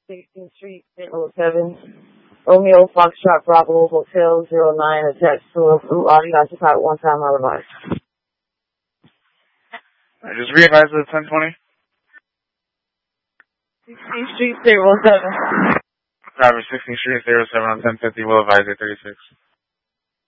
16th Street, 07. Romeo Foxtrot Bravo Hotel 09 attached to a blue Audi occupied one time otherwise. I just realized it's 1020. 16th Street, 07. Driver 16th Street, 07 on 1050, will advise 36.